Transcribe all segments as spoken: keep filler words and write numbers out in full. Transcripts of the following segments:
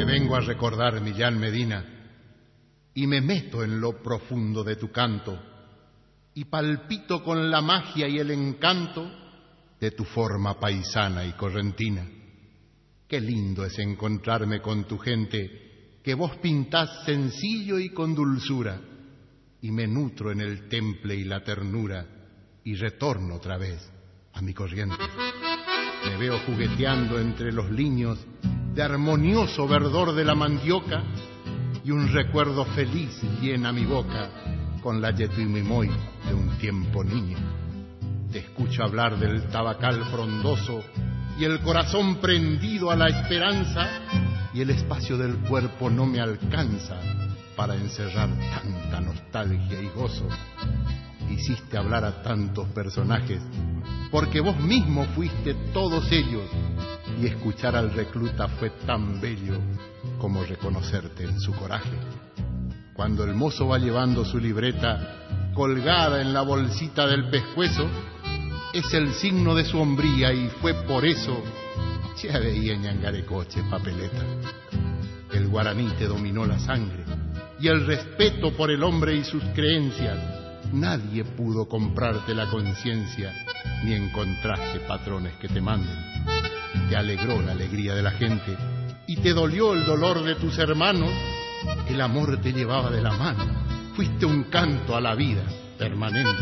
vengo a recordar, Millán Medina, y me meto en lo profundo de tu canto, y palpito con la magia y el encanto de tu forma paisana y correntina. Qué lindo es encontrarme con tu gente, que vos pintás sencillo y con dulzura, y me nutro en el temple y la ternura, y retorno otra vez a mi corriente. Me veo jugueteando entre los liños de armonioso verdor de la mandioca, y un recuerdo feliz llena mi boca con la yetuimimoy de un tiempo niño. Te escucho hablar del tabacal frondoso y el corazón prendido a la esperanza, y el espacio del cuerpo no me alcanza para encerrar tanta nostalgia y gozo. Hiciste hablar a tantos personajes, porque vos mismo fuiste todos ellos, y escuchar al recluta fue tan bello como reconocerte en su coraje. Cuando el mozo va llevando su libreta colgada en la bolsita del pescuezo, es el signo de su hombría, y fue por eso ya veía en Ñangarecoche papeleta. El guaraní te dominó la sangre y el respeto por el hombre y sus creencias. Nadie pudo comprarte la conciencia, ni encontraste patrones que te manden. Te alegró la alegría de la gente y te dolió el dolor de tus hermanos. El amor te llevaba de la mano, fuiste un canto a la vida permanente.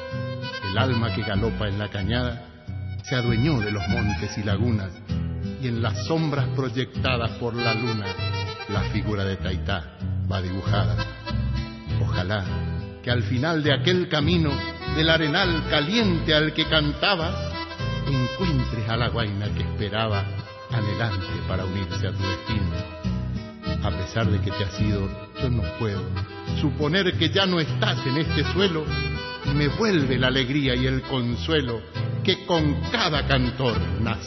El alma que galopa en la cañada se adueñó de los montes y lagunas, y en las sombras proyectadas por la luna la figura de Taitá va dibujada. Ojalá que al final de aquel camino del arenal caliente al que cantabas, encuentres a la guaina que esperaba anhelante para unirse a tu destino. A pesar de que te has ido, yo no puedo suponer que ya no estás en este suelo, y me vuelve la alegría y el consuelo que con cada cantor nace.